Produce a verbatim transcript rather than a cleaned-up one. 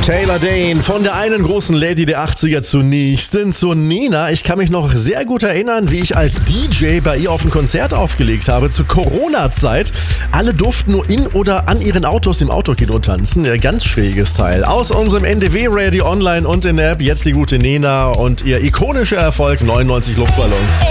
Taylor Dane, von der einen großen Lady der achtziger zur nächsten, zur Nena. Ich kann mich noch sehr gut erinnern, wie ich als D J bei ihr auf ein Konzert aufgelegt habe, zur Corona-Zeit. Alle durften nur in oder an ihren Autos im Autokino tanzen. Ein ganz schräges Teil. Aus unserem N D W-Radio online und in der App. Jetzt die gute Nena und ihr ikonischer Erfolg neunundneunzig Luftballons.